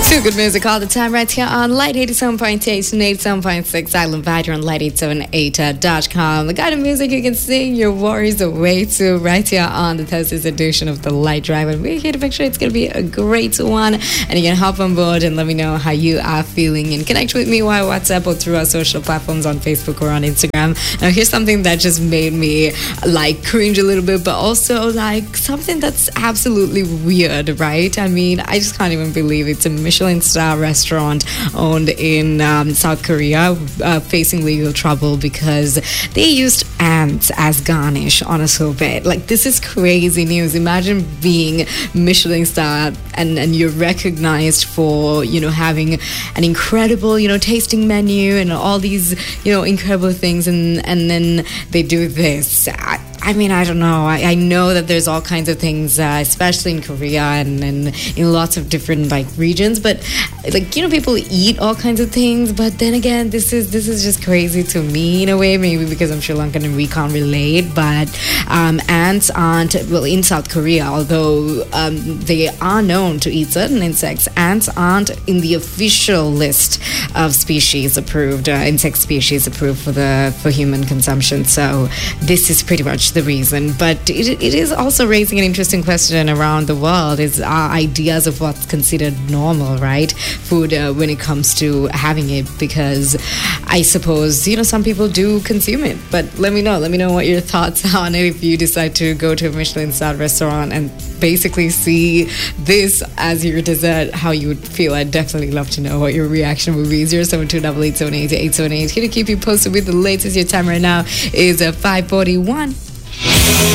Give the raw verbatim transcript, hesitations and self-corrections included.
Feel good music all the time right here on Light eighty-seven point eight and eighty-seven point six. I love that. You're on light eight seven eight dot com. The kind of music you can sing your worries away to right here on the Thursday's edition of The Light Drive. And we're here to make sure it's going to be a great one. And you can hop on board and let me know how you are feeling and connect with me via WhatsApp or through our social platforms on Facebook or on Instagram. Now, here's something that just made me like cringe a little bit, but also like something that's absolutely weird, right? I mean, I just can't even believe it's a Michelin star restaurant owned in um, South Korea uh, facing legal trouble because they used ants as garnish on a sorbet. Like, this is crazy news. Imagine being Michelin star and, and you're recognized for, you know, having an incredible, you know, tasting menu and all these, you know, incredible things, and, and then they do this. I, I mean, I don't know. I, I know that there's all kinds of things, uh, especially in Korea and, and in lots of different like regions. But like, you know, people eat all kinds of things. But then again, this is this is just crazy to me in a way. Maybe because I'm Sri Lankan and we can't relate. But um, ants aren't, well, in South Korea, although um, they are known to eat certain insects, ants aren't in the official list of species approved, uh, insect species approved for the for human consumption. So this is pretty much the reason. But it, it is also raising an interesting question around the world, is our ideas of what's considered normal, right? Food uh, when it comes to having it, because I suppose, you know, some people do consume it. But let me know. Let me know what your thoughts are on it if you decide to go to a Michelin star restaurant and basically see this as your dessert, how you would feel. I'd definitely love to know what your reaction would be. zero seven two eight eight seven eight eight seven eight. Here to keep you posted with the latest. Your time right now is uh, five forty-one.